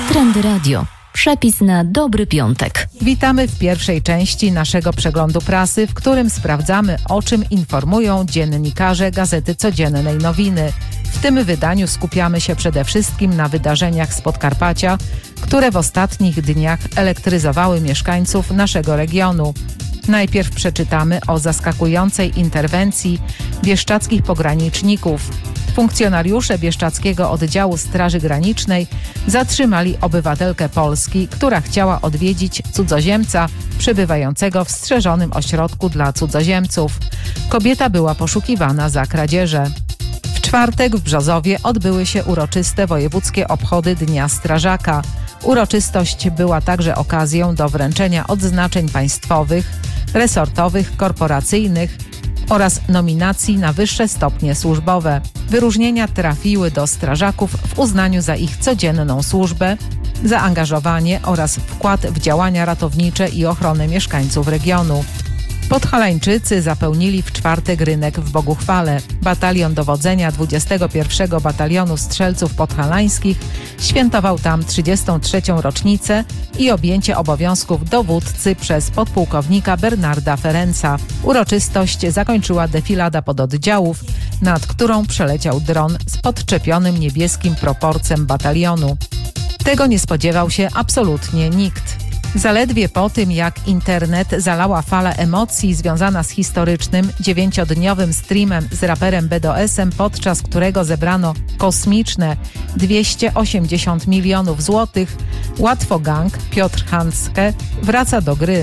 Trendy Radio. Przepis na dobry piątek. Witamy w pierwszej części naszego przeglądu prasy, w którym sprawdzamy, o czym informują dziennikarze Gazety Codziennej Nowiny. W tym wydaniu skupiamy się przede wszystkim na wydarzeniach z Podkarpacia, które w ostatnich dniach elektryzowały mieszkańców naszego regionu. Najpierw przeczytamy o zaskakującej interwencji bieszczadzkich pograniczników. Funkcjonariusze bieszczadzkiego oddziału Straży Granicznej zatrzymali obywatelkę Polski, która chciała odwiedzić cudzoziemca przebywającego w strzeżonym ośrodku dla cudzoziemców. Kobieta była poszukiwana za kradzieże. W czwartek w Brzozowie odbyły się uroczyste wojewódzkie obchody Dnia Strażaka. Uroczystość była także okazją do wręczenia odznaczeń państwowych, resortowych, korporacyjnych oraz nominacji na wyższe stopnie służbowe. Wyróżnienia trafiły do strażaków w uznaniu za ich codzienną służbę, zaangażowanie oraz wkład w działania ratownicze i ochronę mieszkańców regionu. Podhalańczycy zapełnili w czwartek rynek w Boguchwale. Batalion dowodzenia 21 Batalionu Strzelców Podhalańskich świętował tam 33. rocznicę i objęcie obowiązków dowódcy przez podpułkownika Bernarda Ferenca. Uroczystość zakończyła defilada pododdziałów, nad którą przeleciał dron z podczepionym niebieskim proporcem batalionu. Tego nie spodziewał się absolutnie nikt. Zaledwie po tym, jak internet zalała fala emocji związana z historycznym 9-dniowym streamem z raperem BDS-em, podczas którego zebrano kosmiczne 280 milionów złotych, Łatwogang Piotr Handzke wraca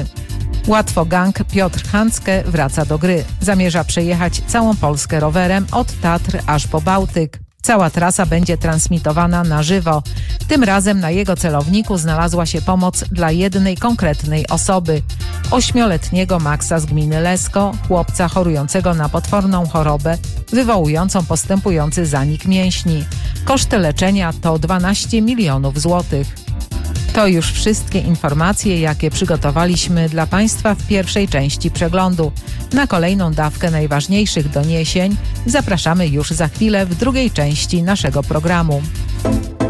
do gry. Zamierza przejechać całą Polskę rowerem od Tatr aż po Bałtyk. Cała trasa będzie transmitowana na żywo. Tym razem na jego celowniku znalazła się pomoc dla jednej konkretnej osoby. 8-letniego Maxa z gminy Lesko, chłopca chorującego na potworną chorobę wywołującą postępujący zanik mięśni. Koszty leczenia to 12 milionów złotych. To już wszystkie informacje, jakie przygotowaliśmy dla Państwa w pierwszej części przeglądu. Na kolejną dawkę najważniejszych doniesień zapraszamy już za chwilę w drugiej części naszego programu.